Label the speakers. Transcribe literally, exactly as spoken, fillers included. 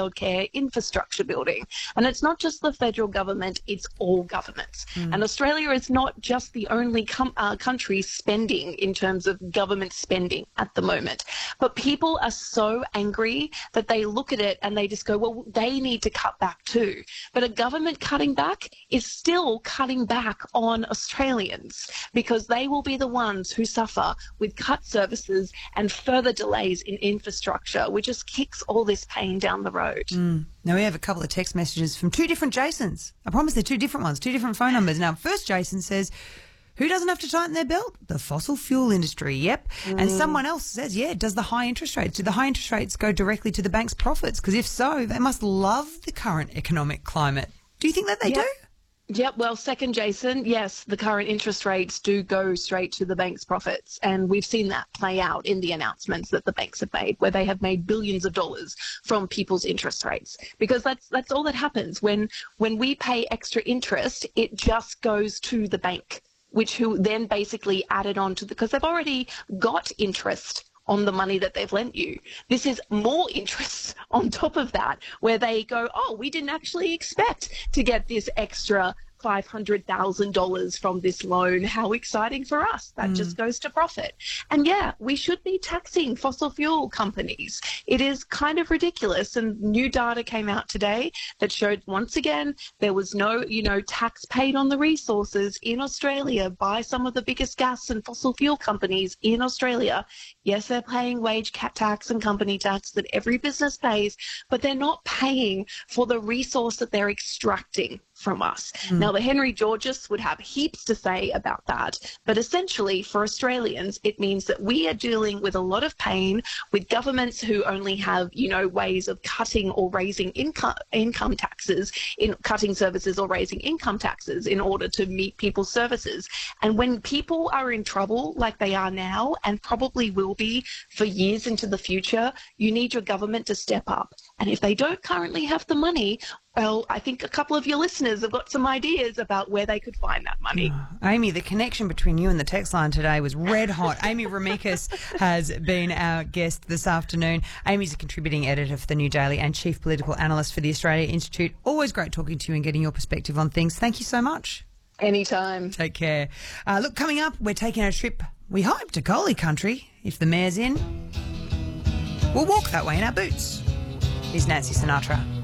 Speaker 1: childcare, infrastructure building. And it's not just the federal government, it's all governments. Mm. And Australia is not just the only com- uh, country spending in terms of government spending at the moment. But people are so angry that they look at it and they just go, well, they need to cut back too. But a government cutting back is still cutting back on Australians, because they will be the ones who suffer with cut services and further delays in infrastructure, which just kicks all this pain down the road.
Speaker 2: Mm. Now, we have a couple of text messages from two different Jasons. I promise they're two different ones, two different phone numbers. Now, first Jason says, who doesn't have to tighten their belt? The fossil fuel industry, yep. Mm. And someone else says, yeah, does the high interest rates, do the high interest rates go directly to the bank's profits? Because if so, they must love the current economic climate. Do you think that they
Speaker 1: yep.
Speaker 2: do?
Speaker 1: Yep. Well, second, Jason, yes, the current interest rates do go straight to the bank's profits. And we've seen that play out in the announcements that the banks have made, where they have made billions of dollars from people's interest rates. Because that's that's all that happens. When when we pay extra interest, it just goes to the bank, which who then basically added on to the, because they've already got interest on the money that they've lent you. This is more interest on top of that, where they go, oh, we didn't actually expect to get this extra five hundred thousand dollars from this loan. How exciting for us. That mm. just goes to profit. And yeah, we should be taxing fossil fuel companies. It is kind of ridiculous. And new data came out today that showed once again there was no, you know, tax paid on the resources in Australia by some of the biggest gas and fossil fuel companies in Australia. Yes, they're paying wage cap tax and company tax that every business pays, but they're not paying for the resource that they're extracting from us. Mm. Now, the Henry Georges would have heaps to say about that, but essentially for Australians, it means that we are dealing with a lot of pain with governments who only have, you know, ways of cutting or raising income income taxes, in cutting services or raising income taxes in order to meet people's services. And when people are in trouble like they are now, and probably will be for years into the future, you need your government to step up. And if they don't currently have the money, well, I think a couple of your listeners have got some ideas about where they could find that money.
Speaker 2: Oh, Amy, the connection between you and the text line today was red hot. Amy Remeikis has been our guest this afternoon. Amy's a contributing editor for The New Daily and chief political analyst for the Australia Institute. Always great talking to you and getting your perspective on things. Thank you so much.
Speaker 1: Anytime.
Speaker 2: Take care. Uh, look, coming up, we're taking a trip, we hope, to Collie Country. If the mayor's in, we'll walk that way in our boots. Here's Nancy Sinatra.